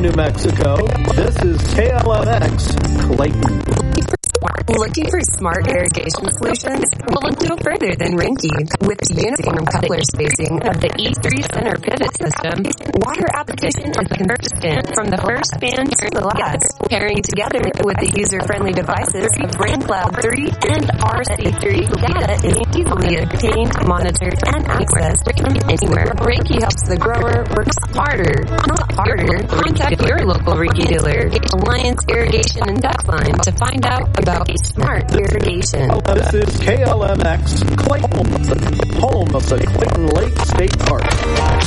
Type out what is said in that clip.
New Mexico, this is KLMX Clayton. Looking for smart irrigation solutions? Well, look no further than Rinky. With uniform coupler spacing of the E3 center pivot system, water application is consistent from the first span to the last. Pairing together with the user-friendly devices of RainCloud 3 and RC3, data is easily obtained, monitored, and accessed from anywhere. Rinky helps the grower work smarter, not harder. Contact your local Rinky dealer, Alliance Irrigation and Duckline, to find out about smart irrigation. This is KLMX Clayton, the home of the Clayton Lake State Park.